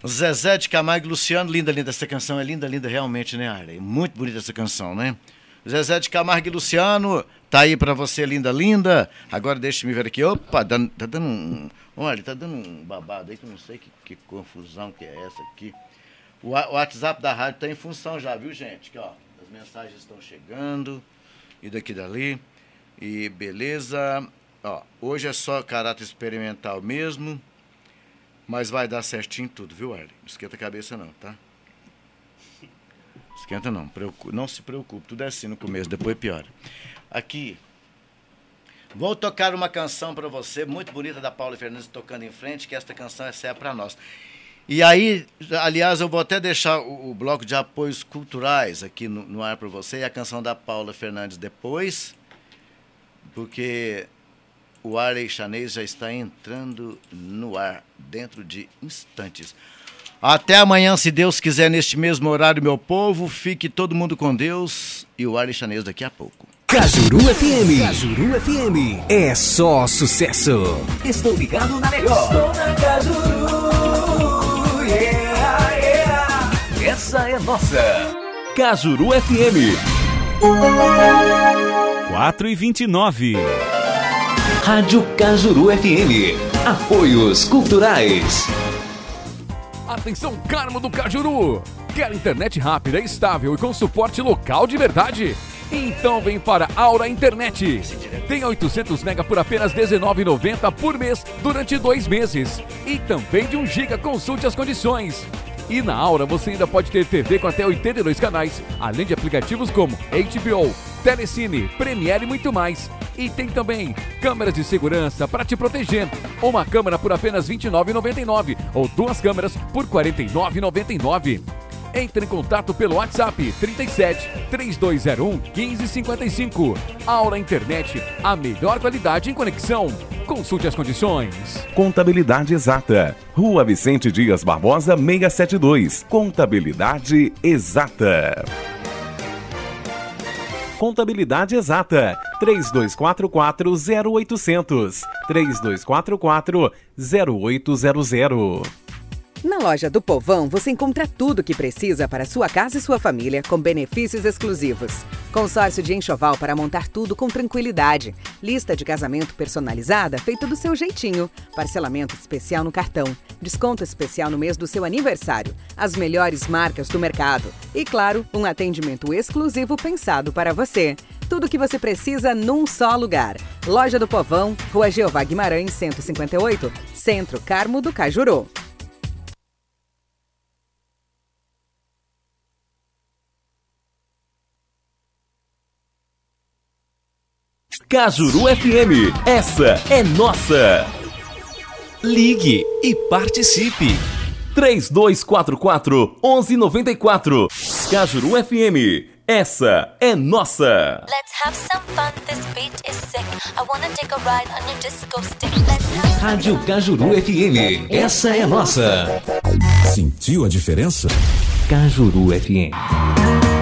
Zezé de Camargo e Luciano, linda, linda, essa canção é linda, linda realmente, né, Arley? Muito bonita essa canção, né? Zezé de Camargo e Luciano, tá aí pra você, linda, linda. Agora deixa-me ver aqui, opa, tá dando um... Olha, tá dando um babado aí que eu não sei que confusão que é essa aqui. O WhatsApp da rádio tá em função já, viu, gente? Que, ó, as mensagens estão chegando, e daqui e dali, e beleza. Ó, hoje é só caráter experimental mesmo. Mas vai dar certinho tudo, viu, Arley? Não esquenta a cabeça não, tá? Esquenta não, não se preocupe. Tudo é assim no começo, depois piora. Aqui, vou tocar uma canção pra você, muito bonita, da Paula Fernandes, Tocando em Frente, que esta canção é pra nós. E aí, aliás, eu vou até deixar o bloco de apoios culturais aqui no ar pra você, e a canção da Paula Fernandes depois, porque... O Arley Chanez já está entrando no ar dentro de instantes. Até amanhã, se Deus quiser, neste mesmo horário, meu povo. Fique todo mundo com Deus e o Arley Chanez daqui a pouco. Cajuru FM. Cajuru FM. É só sucesso. Estou ligado na melhor. Estou na Cajuru. Yeah, yeah. Essa é nossa. Cajuru FM. 4h29. Rádio Cajuru FM. Apoios culturais. Atenção, Carmo do Cajuru! Quer internet rápida, estável e com suporte local de verdade? Então vem para Aura Internet. Tem 800 mega por apenas R$19,90 por mês durante 2 meses. E também de 1 GB, consulte as condições. E na Aura você ainda pode ter TV com até 82 canais, além de aplicativos como HBO, Telecine, Premiere e muito mais. E tem também câmeras de segurança para te proteger. Uma câmera por apenas R$29,99 ou 2 câmeras por R$49,99. Entre em contato pelo WhatsApp 37 3201 1555. Aura Internet, a melhor qualidade em conexão. Consulte as condições. Contabilidade Exata. Rua Vicente Dias Barbosa, 672. Contabilidade Exata. Contabilidade Exata. 3244-0800. 3244-0800. Na loja do Povão, você encontra tudo o que precisa para sua casa e sua família, com benefícios exclusivos. Consórcio de enxoval para montar tudo com tranquilidade. Lista de casamento personalizada feita do seu jeitinho. Parcelamento especial no cartão. Desconto especial no mês do seu aniversário. As melhores marcas do mercado. E, claro, um atendimento exclusivo pensado para você. Tudo o que você precisa num só lugar. Loja do Povão, Rua Jeová Guimarães, 158, Centro Carmo do Cajuru. Cajuru FM, essa é nossa. Ligue e participe. 3244-1194. Cajuru FM, essa é nossa. Let's have some fun, this beat is sick. I wanna take a ride on your disco stick. Rádio Cajuru FM, essa é nossa. Sentiu a diferença? Cajuru FM.